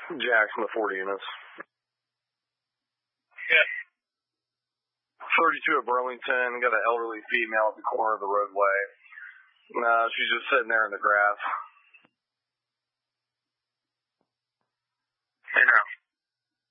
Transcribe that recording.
Jackson, the 40 units. Yeah. 32 at Burlington, got an elderly female at the corner of the roadway. She's just sitting there in the grass.